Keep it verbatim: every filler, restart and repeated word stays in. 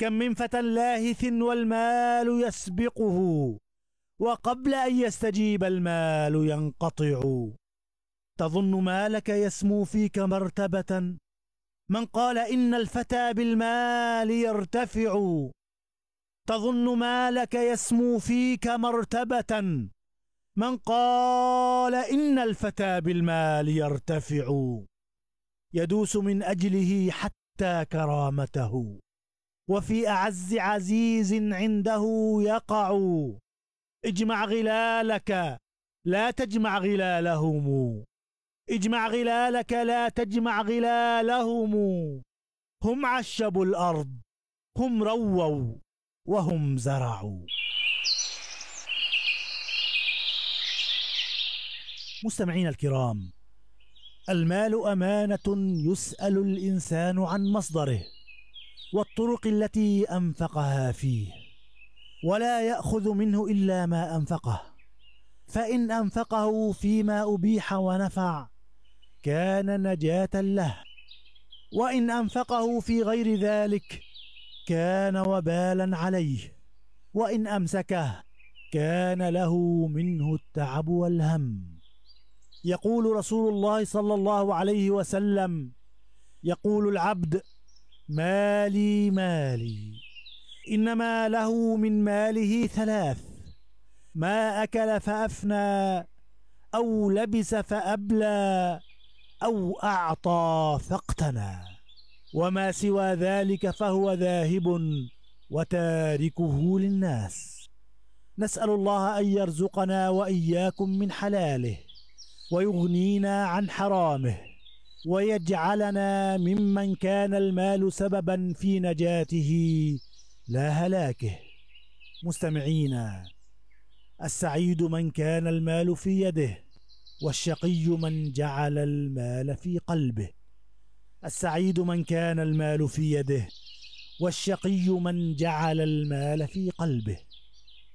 كم من فتى لاهث والمال يسبقه، وقبل أن يستجيب المال ينقطع. تظن مالك يسمو فيك مرتبة، من قال إن الفتى بالمال يرتفع. تظن مالك يسمو فيك مرتبة، من قال إن الفتى بالمال يرتفع. يدوس من أجله حتى كرامته، وفي أعز عزيز عنده يقع. اجمع غلالك لا تجمع غلالهم، اجمع غلالك لا تجمع غلالهم. هم عشبوا الأرض، هم رووا، وهم زرعوا. مستمعين الكرام، المال أمانة يسأل الإنسان عن مصدره والطرق التي أنفقها فيه، ولا يأخذ منه إلا ما أنفقه. فإن أنفقه فيما أبيح ونفع كان نجاة له، وإن أنفقه في غير ذلك كان وبالا عليه، وإن أمسكه كان له منه التعب والهم. يقول رسول الله صلى الله عليه وسلم: يقول العبد: مالي مالي، إنما له من ماله ثلاث: ما أكل فأفنى، أو لبس فأبلى، أو أعطى فاقتنى، وما سوى ذلك فهو ذاهب وتاركه للناس. نسأل الله أن يرزقنا وإياكم من حلاله، ويغنينا عن حرامه، ويجعلنا ممن كان المال سببا في نجاته لا هلاكه. مستمعينا، السعيد من كان المال في يده، والشقي من جعل المال في قلبه. السعيد من كان المال في يده، والشقي من جعل المال في قلبه.